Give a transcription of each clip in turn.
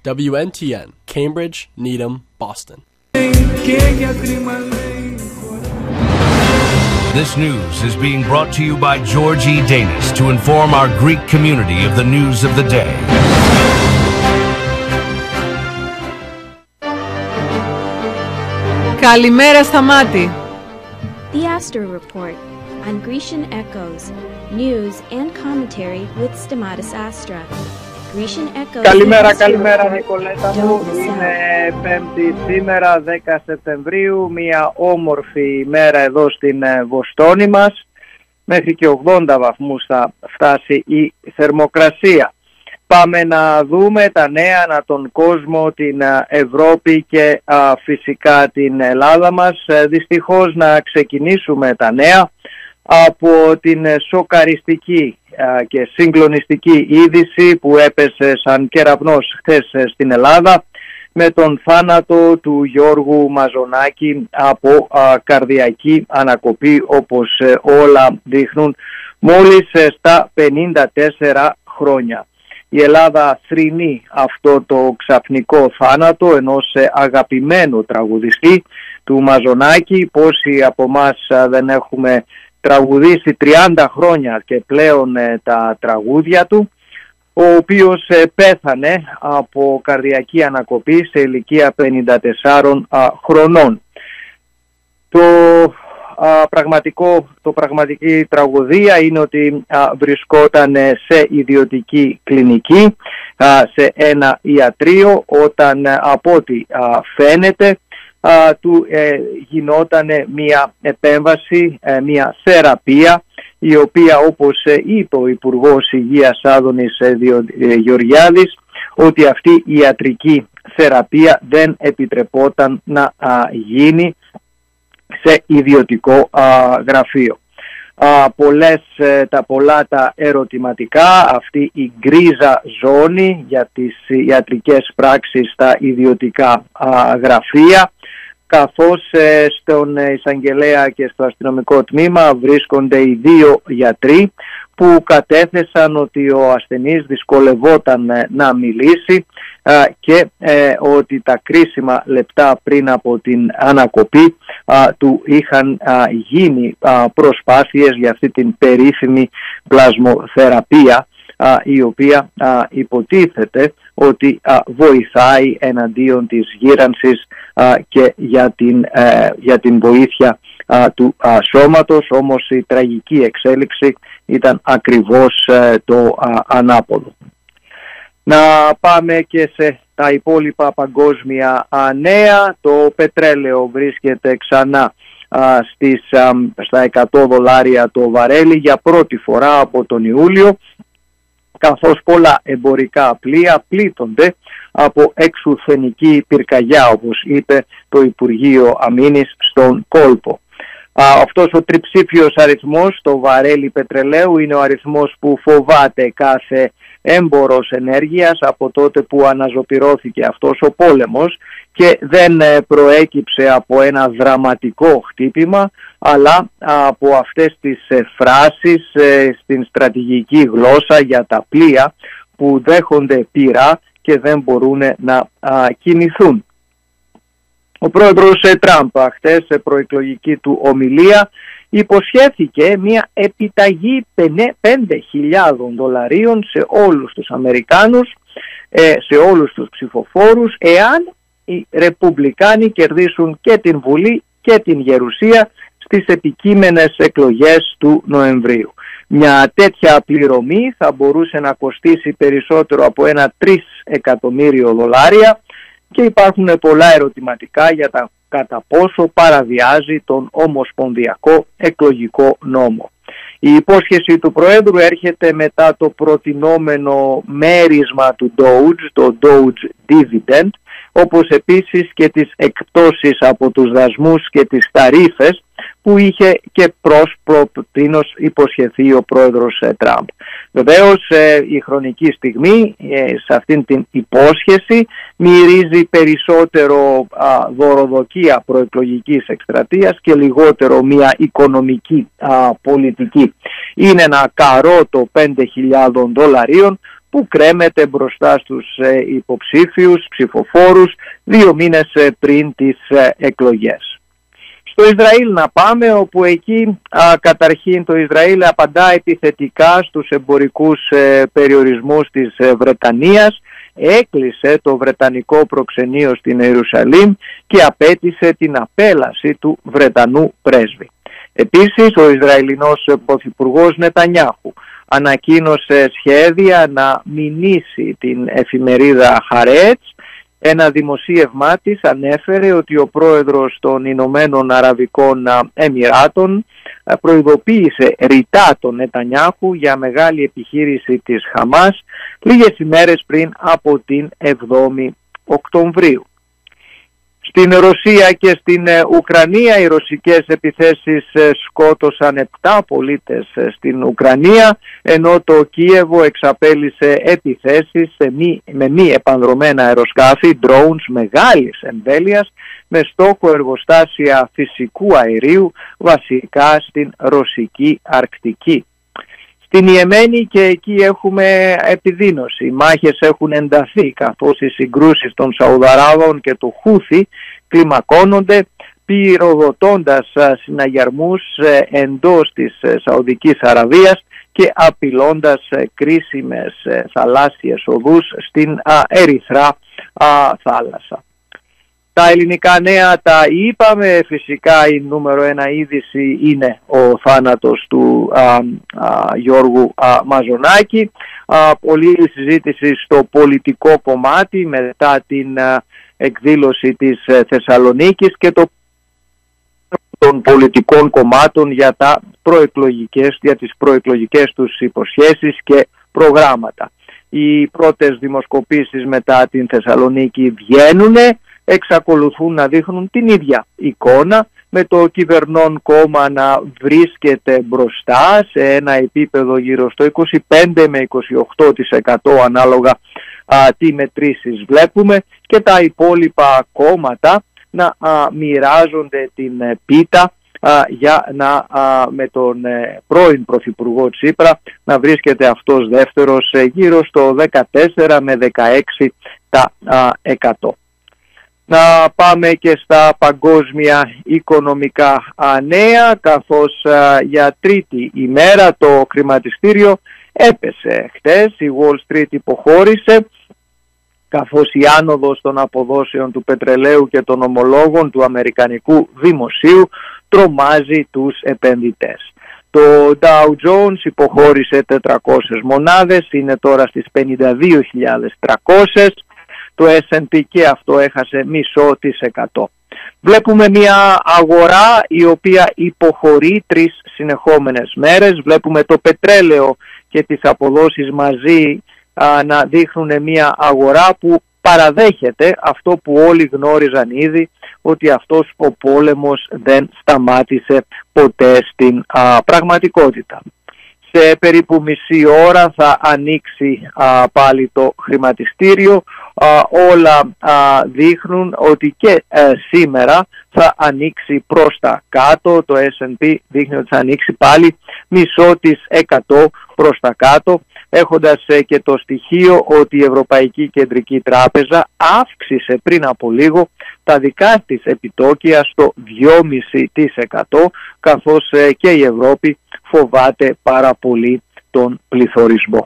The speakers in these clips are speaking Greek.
WNTN, Cambridge, Needham, Boston. This news is being brought to you by George E. Danis to inform our Greek community of the news of the day. Καλημέρα Σταμάτη. The Astro Report on Grecian Echoes, news and commentary with Stamatis Astra. Grecian Echoes. Καλημέρα Νικολέτα μου. Είναι Πέμπτη σήμερα, 10 Σεπτεμβρίου, μια όμορφη ημέρα εδώ στην Βοστόνη μας. Μέχρι και 80 βαθμούς θα φτάσει η θερμοκρασία. Πάμε να δούμε τα νέα ανά τον κόσμο, την Ευρώπη και φυσικά την Ελλάδα μας. Δυστυχώς να ξεκινήσουμε τα νέα από την σοκαριστική και συγκλονιστική είδηση που έπεσε σαν κεραυνός χθες στην Ελλάδα με τον θάνατο του Γιώργου Μαζονάκη από καρδιακή ανακοπή, όπως όλα δείχνουν, μόλις στα 54 χρόνια. Η Ελλάδα θρηνεί αυτό το ξαφνικό θάνατο ενός αγαπημένου τραγουδιστή του Μαζονάκη. Πόσοι από εμάς δεν έχουμε τραγουδήσει 30 χρόνια και πλέον τα τραγούδια του, ο οποίος πέθανε από καρδιακή ανακοπή σε ηλικία 54 χρονών. Πραγματική τραγωδία είναι ότι βρισκόταν σε ιδιωτική κλινική, σε ένα ιατρείο, όταν από ό,τι φαίνεται του γινόταν μια επέμβαση, μια θεραπεία, η οποία, όπως είπε ο Υπουργός Υγείας Άδωνης Γεωργιάδης, ότι αυτή η ιατρική θεραπεία δεν επιτρεπόταν να γίνει σε ιδιωτικό γραφείο. Πολλά τα ερωτηματικά, αυτή η γκρίζα ζώνη για τις ιατρικές πράξεις στα ιδιωτικά γραφεία, καθώς στον εισαγγελέα και στο αστυνομικό τμήμα βρίσκονται οι δύο γιατροί που κατέθεσαν ότι ο ασθενής δυσκολευόταν να μιλήσει και ότι τα κρίσιμα λεπτά πριν από την ανακοπή του είχαν γίνει προσπάθειες για αυτή την περίφημη πλασμοθεραπεία, η οποία υποτίθεται ότι βοηθάει εναντίον της γύρανσης και για την βοήθεια του σώματος. Όμως η τραγική εξέλιξη ήταν ακριβώς το ανάποδο. Να πάμε και σε τα υπόλοιπα παγκόσμια νέα. Το πετρέλαιο βρίσκεται ξανά στα $100 το βαρέλι για πρώτη φορά από τον Ιούλιο, καθώς πολλά εμπορικά πλοία πλήττονται από εξουθενική πυρκαγιά, όπως είπε το Υπουργείο Αμήνης στον κόλπο. Αυτός ο τριψήφιος αριθμός, το βαρέλι πετρελαίου, είναι ο αριθμός που φοβάται κάθε έμπορος ενέργειας από τότε που αναζωπυρώθηκε αυτός ο πόλεμος, και δεν προέκυψε από ένα δραματικό χτύπημα, αλλά από αυτές τις φράσεις στην στρατηγική γλώσσα για τα πλοία που δέχονται πυρά και δεν μπορούν να κινηθούν. Ο πρόεδρος Τραμπ χτες σε προεκλογική του ομιλία υποσχέθηκε μια επιταγή $5.000 σε όλους τους Αμερικάνους, σε όλους τους ψηφοφόρους, εάν οι Ρεπουμπλικάνοι κερδίσουν και την Βουλή και την Γερουσία στις επικείμενες εκλογές του Νοεμβρίου. Μια τέτοια πληρωμή θα μπορούσε να κοστίσει περισσότερο από $1 εκατομμύριο και υπάρχουν πολλά ερωτηματικά για τα κατά πόσο παραβιάζει τον ομοσπονδιακό εκλογικό νόμο. Η υπόσχεση του Προέδρου έρχεται μετά το προτινόμενο μέρισμα του Doge, το Doge Dividend, όπως επίσης και τις εκπτώσεις από τους δασμούς και τις ταρίφες που είχε και προτείνως υποσχεθεί ο πρόεδρος Τραμπ. Βεβαίως η χρονική στιγμή σε αυτήν την υπόσχεση μυρίζει περισσότερο δωροδοκία προεκλογικής εκστρατείας και λιγότερο μια οικονομική πολιτική. Είναι ένα καρότο $5.000 που κρέμεται μπροστά στους υποψήφιους ψηφοφόρους 2 μήνες πριν τις εκλογές. Στο Ισραήλ να πάμε, όπου εκεί καταρχήν το Ισραήλ απαντά επιθετικά στους εμπορικούς περιορισμούς της Βρετανίας, έκλεισε το βρετανικό προξενείο στην Ιερουσαλήμ και απέτησε την απέλαση του Βρετανού πρέσβη. Επίσης, ο Ισραηλινός πρωθυπουργός Νετανιάχου ανακοίνωσε σχέδια να μηνύσει την εφημερίδα Χαρέτς. Ένα δημοσίευμά της ανέφερε ότι ο πρόεδρος των Ηνωμένων Αραβικών Εμιράτων προειδοποίησε ρητά τον Νετανιάχου για μεγάλη επιχείρηση της Χαμάς λίγες ημέρες πριν από την 7η Οκτωβρίου. Στην Ρωσία και στην Ουκρανία οι ρωσικές επιθέσεις σκότωσαν 7 πολίτες στην Ουκρανία, ενώ το Κίεβο εξαπέλυσε επιθέσεις με μη επανδρωμένα αεροσκάφη, drones μεγάλης εμβέλειας, με στόχο εργοστάσια φυσικού αερίου, βασικά στην ρωσική Αρκτική. Στην Ιεμένη και εκεί έχουμε επιδείνωση. Οι μάχες έχουν ενταθεί, καθώς οι συγκρούσεις των Σαουδαράβων και του Χούθη κλιμακώνονται, πυροδοτώντας συναγερμούς εντός της Σαουδικής Αραβίας και απειλώντας κρίσιμες θαλάσσιες οδούς στην Ερυθρά θάλασσα. Τα ελληνικά νέα τα είπαμε, φυσικά η νούμερο 1 είδηση είναι ο θάνατος του Γιώργου Μαζονάκη. Πολλή συζήτηση στο πολιτικό κομμάτι μετά την εκδήλωση της Θεσσαλονίκης και των πολιτικών κομμάτων για τις προεκλογικές τους υποσχέσεις και προγράμματα. Οι πρώτες δημοσκοπήσεις μετά την Θεσσαλονίκη βγαίνουν, εξακολουθούν να δείχνουν την ίδια εικόνα, με το κυβερνών κόμμα να βρίσκεται μπροστά σε ένα επίπεδο γύρω στο 25 με 28% ανάλογα τι μετρήσεις βλέπουμε, και τα υπόλοιπα κόμματα να μοιράζονται την πίτα για να με τον πρώην Πρωθυπουργό Τσίπρα να βρίσκεται αυτός δεύτερος γύρω στο 14 με 16%. Να πάμε και στα παγκόσμια οικονομικά νέα, καθώς για τρίτη ημέρα το χρηματιστήριο έπεσε χτες. Η Wall Street υποχώρησε, καθώς η άνοδος των αποδόσεων του πετρελαίου και των ομολόγων του αμερικανικού δημοσίου τρομάζει τους επενδυτές. Το Dow Jones υποχώρησε 400 μονάδες, είναι τώρα στις 52.300. Το S&P και αυτό έχασε 0,5%. Βλέπουμε μια αγορά η οποία υποχωρεί 3 συνεχόμενες μέρες. Βλέπουμε το πετρέλαιο και τις αποδόσεις μαζί να δείχνουν μια αγορά που παραδέχεται αυτό που όλοι γνώριζαν ήδη, ότι αυτός ο πόλεμος δεν σταμάτησε ποτέ στην πραγματικότητα. Σε περίπου μισή ώρα θα ανοίξει πάλι το χρηματιστήριο. Όλα δείχνουν ότι και σήμερα θα ανοίξει προς τα κάτω. Το S&P δείχνει ότι θα ανοίξει πάλι 0,5% προς τα κάτω, έχοντας και το στοιχείο ότι η Ευρωπαϊκή Κεντρική Τράπεζα αύξησε πριν από λίγο τα δικά της επιτόκια στο 2,5%, καθώς και η Ευρώπη φοβάται πάρα πολύ τον πληθωρισμό.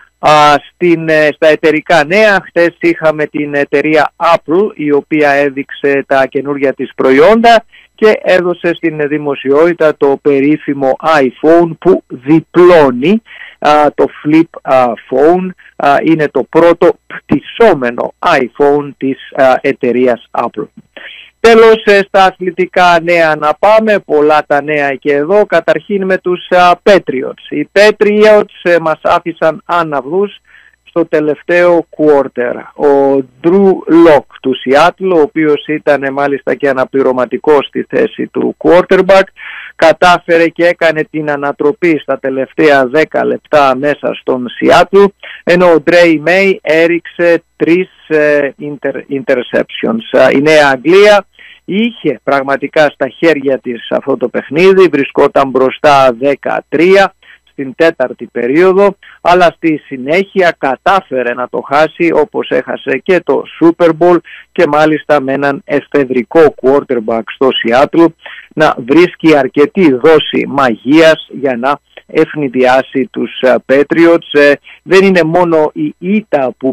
Στα εταιρικά νέα, χτες είχαμε την εταιρεία Apple, η οποία έδειξε τα καινούργια της προϊόντα και έδωσε στην δημοσιότητα το περίφημο iPhone που διπλώνει. Το Flip Phone είναι το πρώτο πτυσσόμενο iPhone της εταιρείας Apple. Τέλος, στα αθλητικά νέα να πάμε, πολλά τα νέα και εδώ, καταρχήν με τους Patriots. Οι Patriots μας άφησαν άναυδους στο τελευταίο quarter. Ο Drew Lock του Seattle, ο οποίος ήταν μάλιστα και αναπληρωματικός στη θέση του quarterback, κατάφερε και έκανε την ανατροπή στα τελευταία 10 λεπτά μέσα στον Seattle, ενώ ο Dre May έριξε 3 interceptions. Η Νέα Αγγλία είχε πραγματικά στα χέρια της αυτό το παιχνίδι, βρισκόταν μπροστά 13 στην τέταρτη περίοδο, αλλά στη συνέχεια κατάφερε να το χάσει, όπως έχασε και το Super Bowl, και μάλιστα με έναν εφεδρικό quarterback στο Seattle να βρίσκει αρκετή δόση μαγείας για να ευνηδιάσει τους Patriots. Δεν είναι μόνο η ήττα που